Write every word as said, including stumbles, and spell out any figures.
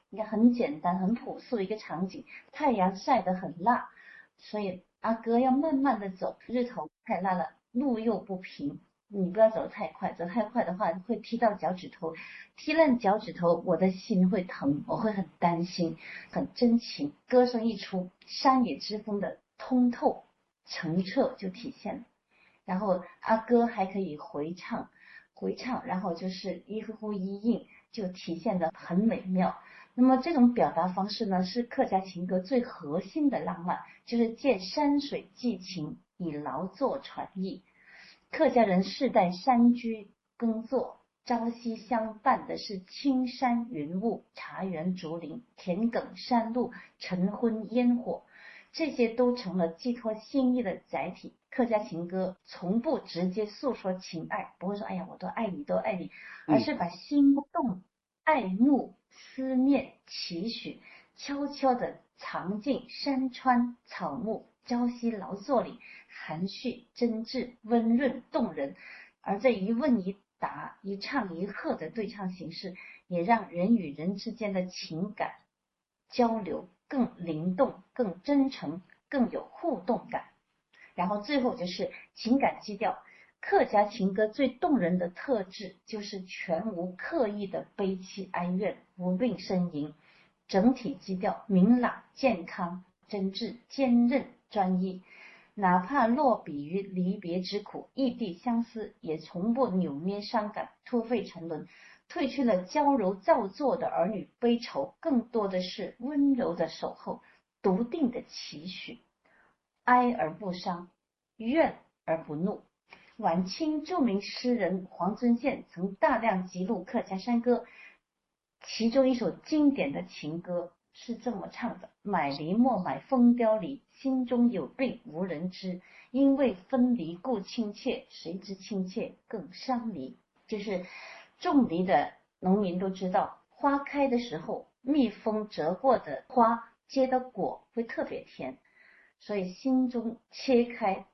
应该很简单、很朴素的一个场景，太阳晒得很辣，所以阿哥要慢慢的走，日头太辣了，路又不平，你不要走太快，走太快的话会踢到脚趾头，踢烂脚趾头，我的心会疼，我会很担心，很真情。歌声一出，山野之风的通透澄澈就体现了。然后阿哥还可以回唱，回唱，然后就是一呼一应，就体现得很美妙。那么这种表达方式呢，是客家情歌最核心的浪漫，就是借山水寄情，以劳作传艺。客家人世代山居耕作，朝夕相伴的是青山云雾、茶园竹林、田埂山路、晨昏烟火，这些都成了寄托心意的载体。客家情歌从不直接诉说情爱，不会说哎呀我都爱你都爱你，而嗯是把心动、爱慕、思念、期许悄悄地藏进山川草木、朝夕劳作里，含蓄、真挚、温润、动人。而这一问一答、一唱一和的对唱形式，也让人与人之间的情感交流更灵动、更真诚、更有互动感。然后最后就是情感基调。客家情歌最动人的特质就是全无刻意的悲戚哀怨、无病呻吟，整体基调明朗、健康、真挚、坚韧、专一。哪怕落笔于离别之苦、异地相思，也从不扭捏伤感、拖废沉沦，褪去了娇柔造作的儿女悲愁，更多的是温柔的守候、笃定的期许。哀而不伤，怨而不怒。晚清著名诗人黄遵宪曾大量记录客家山歌，其中一首经典的情歌是这么唱的：买梨莫买蜂雕梨，心中有病无人知。因为分离故亲切，谁知亲切更伤离。就是种梨的农民都知道，花开的时候，蜜蜂折过的花结的果会特别甜，所以心中切开